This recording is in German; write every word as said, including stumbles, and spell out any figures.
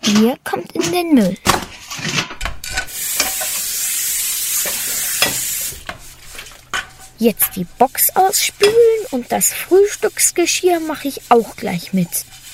Bier kommt in den Müll. Jetzt die Box ausspülen und das Frühstücksgeschirr mache ich auch gleich mit.